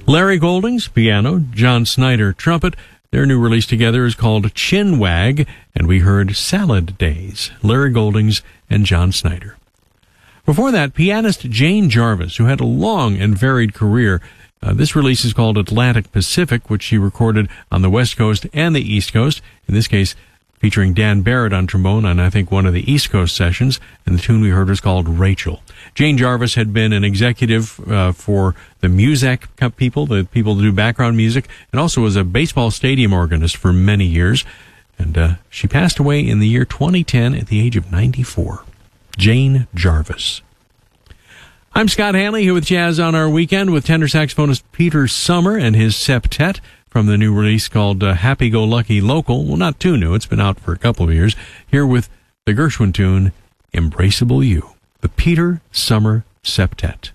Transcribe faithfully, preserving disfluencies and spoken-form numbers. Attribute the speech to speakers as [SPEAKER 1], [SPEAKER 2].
[SPEAKER 1] Larry Goldings, piano, John Snyder, trumpet. Their new release together is called Chin Wag, and we heard Salad Days, Larry Goldings and John Snyder. Before that, pianist Jane Jarvis, who had a long and varied career. Uh, this release is called Atlantic Pacific, which she recorded on the West Coast and the East Coast, in this case featuring Dan Barrett on trombone on, I think, one of the East Coast sessions, and the tune we heard was called Rachel. Jane Jarvis had been an executive uh, for the Muzak people, the people that do background music, and also was a baseball stadium organist for many years, and uh, she passed away in the year twenty ten at the age of ninety-four. Jane Jarvis. I'm Scott Hanley here with Jazz on Our Weekend with tenor saxophonist Peter Summer and his septet from the new release called uh, Happy-Go-Lucky Local. Well, not too new. It's been out for a couple of years. Here with the Gershwin tune, Embraceable You. The Peter Summer Septet.